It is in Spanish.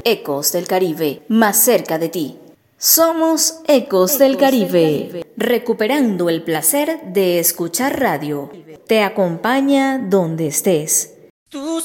Ecos del Caribe, más cerca de ti. Somos Ecos del Caribe, recuperando el placer de escuchar radio. Te acompaña donde estés.